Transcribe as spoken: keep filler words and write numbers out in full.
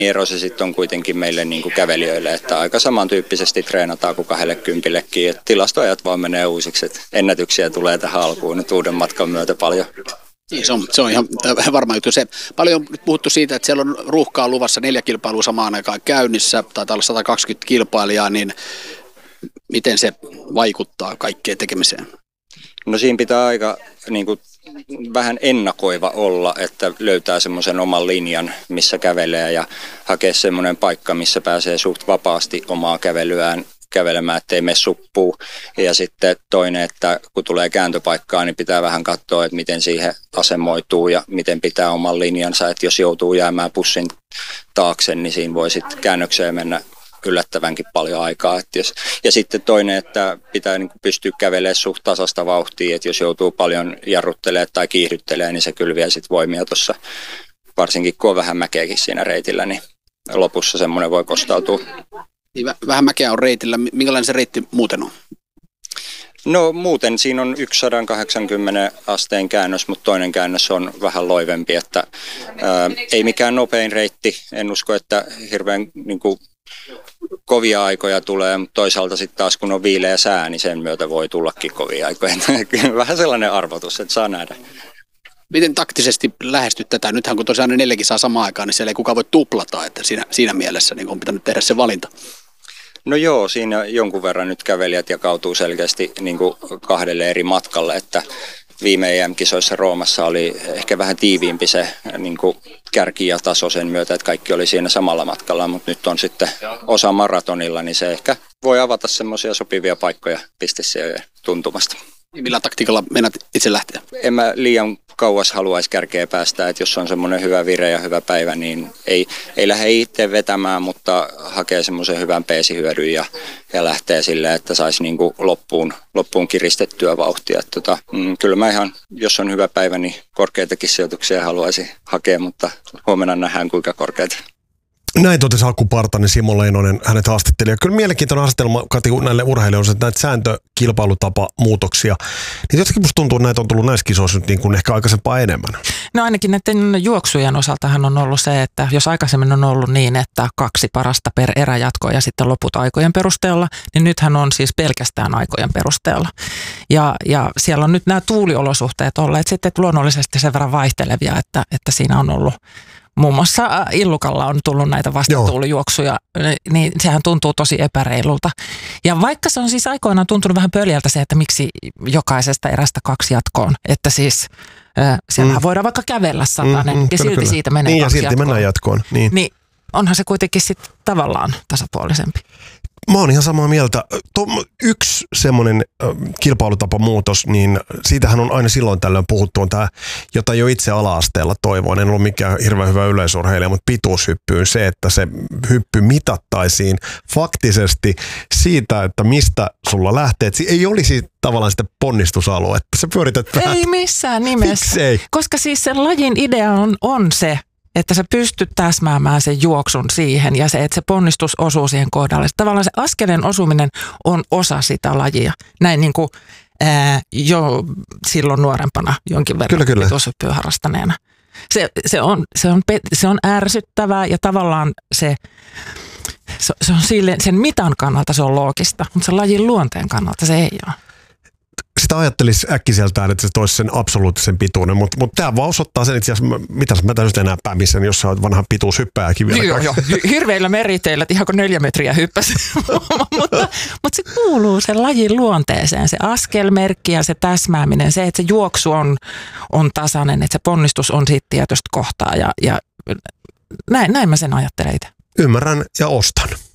ero se sitten on kuitenkin meille niin kuin kävelijöille, että aika samantyyppisesti treenataan kuin kahdellekymmenellekin. Et tilastoajat vaan menee uusiksi, että ennätyksiä tulee tähän alkuun nyt uuden matkan myötä paljon. Niin, se, on, se on ihan varma juttu. Se, paljon on nyt puhuttu siitä, että siellä on ruuhkaa luvassa neljä kilpailua samaan aikaan käynnissä, taitaa olla sata kaksikymmentä kilpailijaa, niin miten se vaikuttaa kaikkeen tekemiseen? No siinä pitää aika niin kuin, vähän ennakoiva olla, että löytää semmoisen oman linjan, missä kävelee ja hakee semmoinen paikka, missä pääsee suht vapaasti omaa kävelyään kävelemään, ettei mene suppuu. Ja sitten toinen, että kun tulee kääntöpaikkaa, niin pitää vähän katsoa, että miten siihen asemoituu ja miten pitää oman linjansa. Että jos joutuu jäämään pussin taakse, niin siinä voi sitten käännökseen mennä yllättävänkin paljon aikaa. Että jos, ja sitten toinen, että pitää niin kuin pystyä kävelemään suht tasasta vauhtia, että jos joutuu paljon jarruttelemaan tai kiihdyttelemään, niin se kyllä vie sitten voimia tuossa, varsinkin kun on vähän mäkeäkin siinä reitillä, niin lopussa semmoinen voi kostautua. Vähän mäkeä on reitillä. Minkälainen se reitti muuten on? No muuten siinä on yksi sata kahdeksankymmentä asteen käännös, mutta toinen käännös on vähän loivempi, että ää, ei mikään nopein reitti. En usko, että hirveän niin kuin, kovia aikoja tulee, mutta toisaalta sitten taas kun on viileä sää, niin sen myötä voi tullakin kovia aikoja. Vähän sellainen arvotus, että saa nähdä. Miten taktisesti lähestyt tätä? Nythän kun tosiaan ne neljäkin saa samaan aikaan, niin siellä ei kukaan voi tuplata, että siinä, siinä mielessä niin on pitänyt tehdä se valinta. No joo, siinä jonkun verran nyt kävelijät jakautuu selkeästi niin kuin kahdelle eri matkalle, että viime E M-kisoissa Roomassa oli ehkä vähän tiiviimpi se niin kuin kärki ja taso sen myötä, että kaikki oli siinä samalla matkalla, mutta nyt on sitten osa maratonilla, niin se ehkä voi avata semmoisia sopivia paikkoja pistesijojen tuntumasta. Millä taktiikalla meinaat itse lähteä? En mä liian kauas haluaisi kärkeä päästä, että jos on semmoinen hyvä vire ja hyvä päivä, niin ei, ei lähde itse vetämään, mutta hakee semmoisen hyvän peesihyödyn ja, ja lähtee silleen, että saisi niinku loppuun, loppuun kiristettyä vauhtia. Että tota, mm, kyllä mä ihan, jos on hyvä päivä, niin korkeitakin sijoituksia haluaisin hakea, mutta huomenna nähdään kuinka korkeita. Näin totesi Aku Partanen, Simo Leinonen hänet haastatteli. Ja kyllä mielenkiintoinen asetelma, Kati, näille urheilijoille, että näitä sääntökilpailutapamuutoksia, niin jotenkin musta tuntuu, että näitä on tullut näissä kisoissa nyt niin kuin ehkä aikaisempaa enemmän. No ainakin näiden juoksujen osaltahan on ollut se, että jos aikaisemmin on ollut niin, että kaksi parasta per eräjatko ja sitten loput aikojen perusteella, niin nythän on siis pelkästään aikojen perusteella. Ja, ja siellä on nyt nämä tuuliolosuhteet olleet sitten luonnollisesti sen verran vaihtelevia, että, että siinä on ollut muun muassa Illukalla on tullut näitä vastatuulijuoksuja, niin sehän tuntuu tosi epäreilulta. Ja vaikka se on siis aikoinaan tuntunut vähän pöljältä se, että miksi jokaisesta erästä kaksi jatkoon, että siis äh, siellä mm. voidaan vaikka kävellä satanen mm, mm, ja silti kyllä. Siitä menee niin, kaksi ja silti jatkoon. mennään jatkoon. Niin. niin onhan se kuitenkin sitten tavallaan tasapuolisempi. Mä oon ihan samaa mieltä. Tuo, yksi semmoinen äh, kilpailutapamuutos, niin siitähän on aina silloin tällöin puhuttu, on tämä, jota jo itse ala-asteella toivoin. En ollut mikään hirveän hyvä yleisurheilija, mutta pituushyppyyn se, että se hyppy mitattaisiin faktisesti siitä, että mistä sulla lähtee. Et ei olisi tavallaan sitä ponnistusaluetta. Sä pyörität vähän. Ei missään nimessä. Miksei? Koska siis sen lajin idea on, on se, että sä pystyt täsmäämään sen juoksun siihen ja se, että se ponnistus osuu siihen kohdalle. Tavallaan se askeleen osuminen on osa sitä lajia. Näin niin kuin ää, jo silloin nuorempana jonkin verran pituushyppyä harrastaneena. Se, se, on, se, on, se on ärsyttävää ja tavallaan se, se, se on sille, sen mitan kannalta se on loogista, mutta sen lajin luonteen kannalta se ei ole. Sitä ajattelisi äkkiseltään, että se toisi sen absoluuttisen pituuden, mutta mut tämä vaan osoittaa sen itse asiassa, mitä mä täysin enää pämisen, jos sä oot vanha pituushyppääjäkin vielä. Joo, joo. Hirveillä meriteillä, ihan kuin neljä metriä hyppäsi, mutta, mutta se kuuluu sen lajin luonteeseen, se askelmerkki ja se täsmääminen, se, että se juoksu on, on tasainen, että se ponnistus on siitä tietystä kohtaa ja, ja näin, näin mä sen ajattelen itse. Ymmärrän ja ostan.